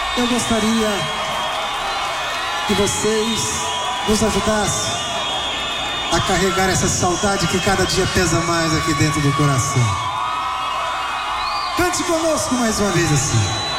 eu gostaria que vocês nos ajudassem a carregar essa saudade que cada dia pesa mais aqui dentro do coração. Cante conosco mais uma vez assim.